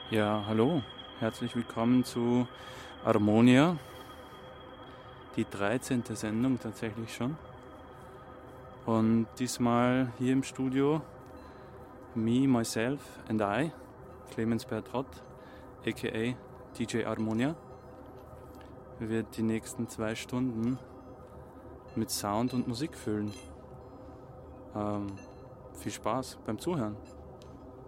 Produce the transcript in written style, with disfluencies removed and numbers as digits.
Ja, hallo, herzlich willkommen zu Harmonia, die 13. Sendung tatsächlich schon. Und diesmal hier im Studio me, myself and I, Clemens Bertrott, aka DJ Harmonia, wird die nächsten 2 Stunden mit Sound und Musik füllen. Viel Spaß beim Zuhören.